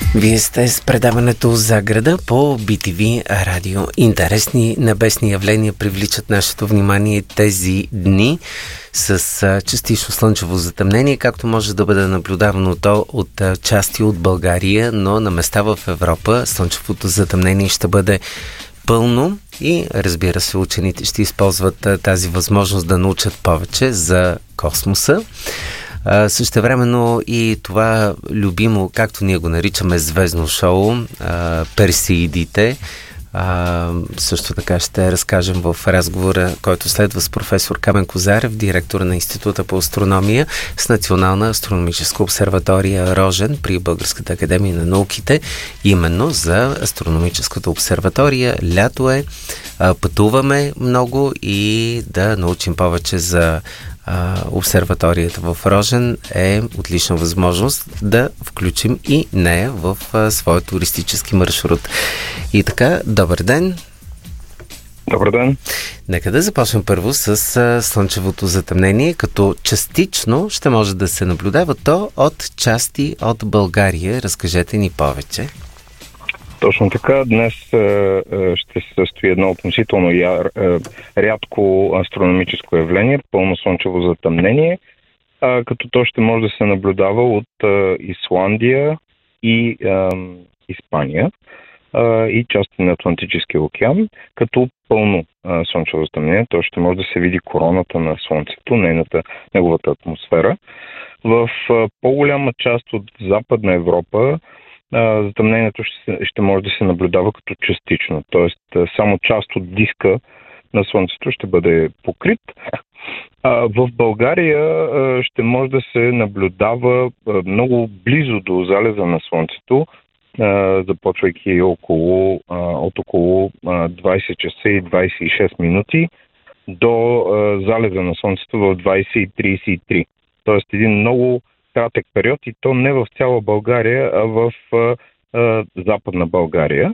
Вие сте с предаването за града по BTV радио. Интересни небесни явления привличат нашето внимание тези дни с частично слънчево затъмнение, както може да бъде наблюдавано то от части от България, но на места в Европа слънчевото затъмнение ще бъде пълно и, разбира се, учените ще използват тази възможност да научат повече за космоса. Същевременно и това любимо, както ние го наричаме, звездно шоу, Персеидите, също така ще разкажем в разговора, който следва с професор Камен Козарев, директор на Института по астрономия с Национална астрономическа обсерватория Рожен при Българската академия на науките, именно за астрономическата обсерватория. Лято е, пътуваме много и да научим повече за обсерваторията в Рожен е отлична възможност да включим и нея в своя туристически маршрут. И така, добър ден! Добър ден! Нека да започнем първо с слънчевото затъмнение, като частично ще може да се наблюдава то от части от България. Разкажете ни повече. Точно така. Днес ще се състои едно относително рядко астрономическо явление, пълно слънчево затъмнение, като то ще може да се наблюдава от Исландия и Испания и части на Атлантическия океан, като пълно слънчево затъмнение. То ще може да се види короната на Слънцето, неговата атмосфера. В по-голяма част от Западна Европа затъмнението ще може да се наблюдава като частично, т.е. само част от диска на Слънцето ще бъде покрит. В България ще може да се наблюдава много близо до залеза на Слънцето, започвайки от около 20 часа и 26 минути до залеза на Слънцето в 20:33. Т.е. един много кратък период и то не в цяла България, а в Западна България.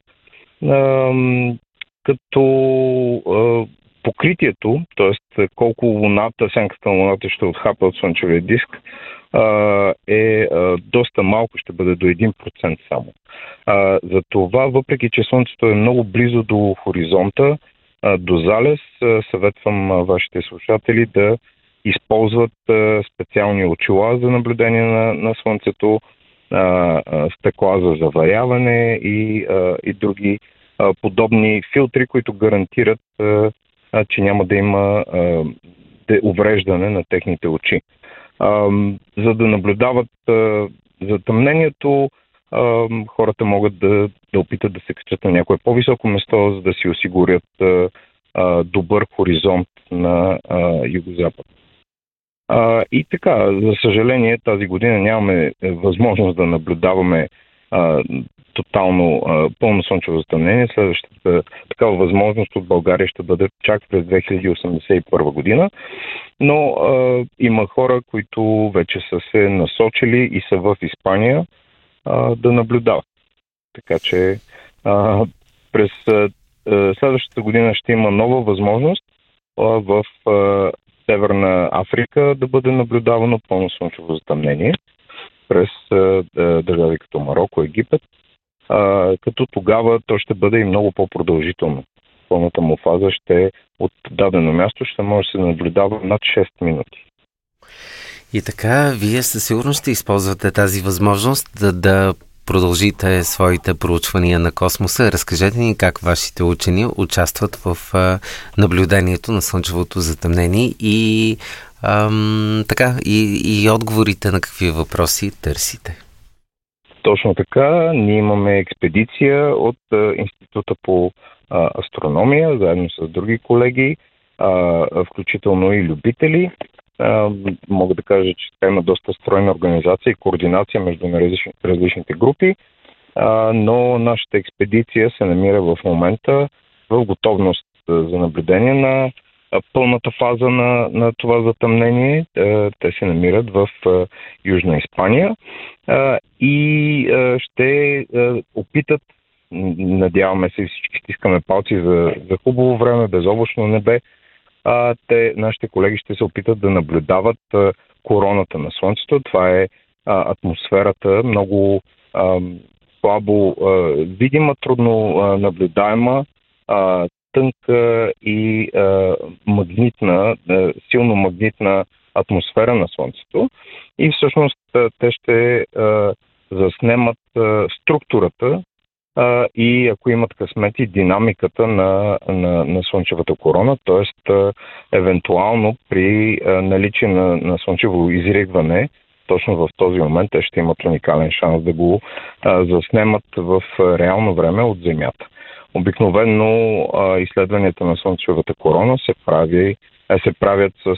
Като покритието, т.е. колко сянката на Луната ще отхапа от Слънчевия диск, е доста малко, ще бъде до 1% само. Затова, въпреки че Слънцето е много близо до хоризонта, до залез, съветвам вашите слушатели да използват специални очила за наблюдение на Слънцето, стъкла за заваяване и други подобни филтри, които гарантират, че няма да има увреждане на техните очи. За да наблюдават затъмнението, хората могат да опитат да се качат на някое по-високо место, за да си осигурят добър хоризонт на югозапад. И така, за съжаление, тази година нямаме възможност да наблюдаваме тотално пълно слънчево затъмнение. Следващата такава възможност от България ще бъде чак през 2081 година. Но има хора, които вече са се насочили и са в Испания да наблюдават. Така че през следващата година ще има нова възможност в Северна Африка да бъде наблюдавано пълно слънчево затъмнение през държави като Мароко, Египет, като тогава то ще бъде и много по-продължително. Пълната му фаза от дадено място ще може да се наблюдава над 6 минути. И така, вие със сигурност ще използвате тази възможност да продължите своите проучвания на космоса. Разкажете ни как вашите учени участват в наблюдението на слънчевото затъмнение и отговорите на какви въпроси търсите. Точно така. Ние имаме експедиция от Института по астрономия, заедно с други колеги, включително и любители. Мога да кажа, че тя има доста стройна организация и координация между различните групи, но нашата експедиция се намира в момента в готовност за наблюдение на пълната фаза на това затъмнение. Те се намират в Южна Испания и ще опитат, надяваме се, всички стискаме палци за хубаво време, безоблачно небе. Нашите колеги ще се опитат да наблюдават короната на Слънцето. Това е атмосферата, много слабо видима, трудно наблюдаема, тънка и магнитна, силно магнитна атмосфера на Слънцето. И всъщност те ще заснемат структурата и, ако имат късмети, динамиката на Слънчевата корона, т.е. евентуално при наличие на слънчево изригване, точно в този момент те ще имат уникален шанс да го заснемат в реално време от Земята. Обикновено изследванията на Слънчевата корона се правят с